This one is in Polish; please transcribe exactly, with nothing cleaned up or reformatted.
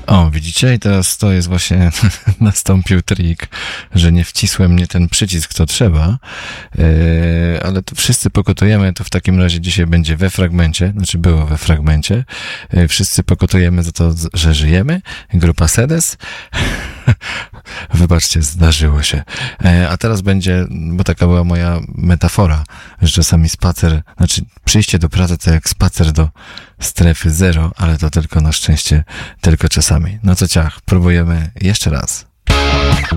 O, widzicie? I teraz to jest właśnie nastąpił trik, że nie wcisłem mnie ten przycisk, co trzeba, yy, ale to wszyscy pokutujemy, to w takim razie dzisiaj będzie we fragmencie, znaczy było we fragmencie, yy, wszyscy pokutujemy za to, że żyjemy, grupa Sedes. Wybaczcie, zdarzyło się. Yy, a teraz będzie, bo taka była moja metafora, że czasami spacer, znaczy przyjście do pracy to jak spacer do strefy zero, ale to tylko na szczęście, tylko czasami. No to ciach, próbujemy jeszcze raz.